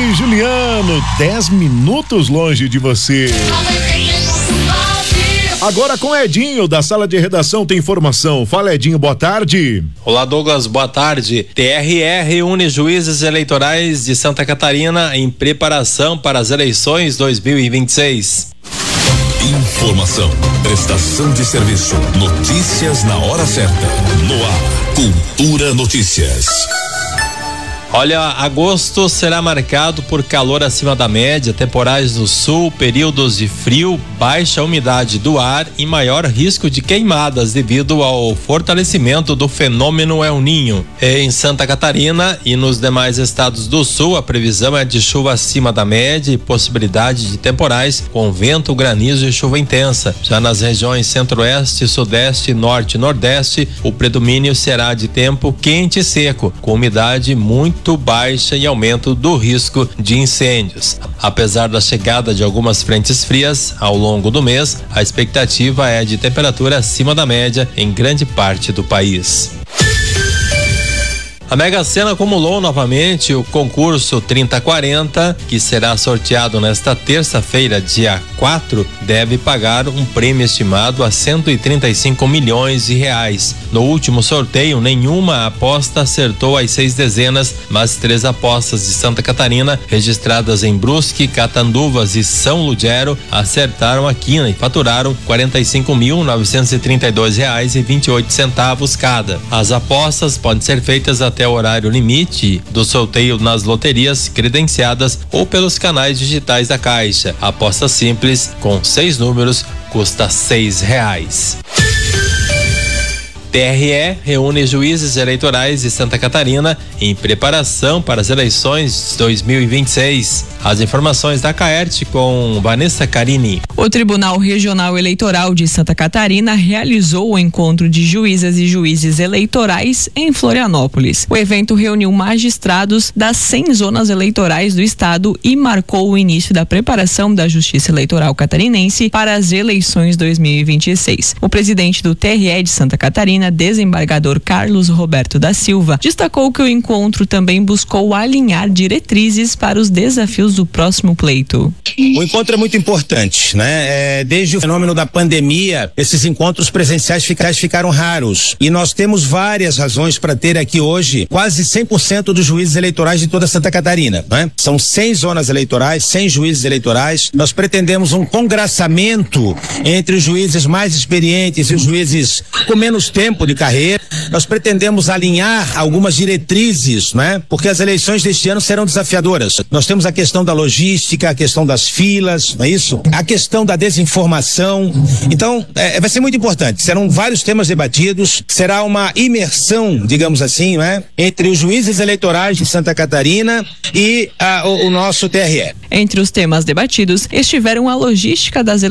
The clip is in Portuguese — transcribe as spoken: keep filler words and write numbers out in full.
Oi, Juliano, dez minutos longe de você. Agora com Edinho, da sala de redação, tem informação. Fala, Edinho, boa tarde. Olá, Douglas, boa tarde. T R E reúne juízes eleitorais de Santa Catarina em preparação para as eleições dois mil e vinte e seis. Informação, prestação de serviço, notícias na hora certa. No ar, Cultura Notícias. Olha, agosto será marcado por calor acima da média, temporais no sul, períodos de frio, baixa umidade do ar e maior risco de queimadas devido ao fortalecimento do fenômeno El Niño. Em Santa Catarina e nos demais estados do sul, a previsão é de chuva acima da média e possibilidade de temporais com vento, granizo e chuva intensa. Já nas regiões centro-oeste, sudeste, norte e nordeste, o predomínio será de tempo quente e seco, com umidade muito muito baixa e aumento do risco de incêndios. Apesar da chegada de algumas frentes frias ao longo do mês, a expectativa é de temperatura acima da média em grande parte do país. A Mega Sena acumulou novamente o concurso trinta quarenta, que será sorteado nesta terça-feira, dia quatro, deve pagar um prêmio estimado a cento e trinta e cinco milhões de reais. No último sorteio, nenhuma aposta acertou as seis dezenas, mas três apostas de Santa Catarina, registradas em Brusque, Catanduvas e São Ludgero, acertaram a quina e faturaram quarenta e cinco mil novecentos e trinta e dois reais e vinte e oito centavos cada. As apostas podem ser feitas até o horário limite do sorteio nas loterias credenciadas ou pelos canais digitais da Caixa. A aposta simples com seis números custa seis reais. T R E reúne juízes eleitorais de Santa Catarina em preparação para as eleições dois mil e vinte e seis. As informações da Caerte com Vanessa Carini. O Tribunal Regional Eleitoral de Santa Catarina realizou o encontro de juízas e juízes eleitorais em Florianópolis. O evento reuniu magistrados das cem zonas eleitorais do estado e marcou o início da preparação da Justiça Eleitoral Catarinense para as eleições dois mil e vinte e seis. O presidente do T R E de Santa Catarina, desembargador Carlos Roberto da Silva, destacou que o encontro também buscou alinhar diretrizes para os desafios do próximo pleito. O encontro é muito importante, né? É, desde o fenômeno da pandemia, esses encontros presenciais ficaram raros e nós temos várias razões para ter aqui hoje quase cem por cento dos juízes eleitorais de toda Santa Catarina, né? São cem zonas eleitorais, cem juízes eleitorais. Nós pretendemos um congraçamento entre os juízes mais experientes e os juízes com menos tempo de carreira. Nós pretendemos alinhar algumas diretrizes, né? Porque as eleições deste ano serão desafiadoras. Nós temos a questão da logística, a questão das filas, não é isso? A questão da desinformação. Então, é, vai ser muito importante. Serão vários temas debatidos, será uma imersão, digamos assim, né? Entre os juízes eleitorais de Santa Catarina e a, o, o nosso T R E. Entre os temas debatidos estiveram a logística das eleições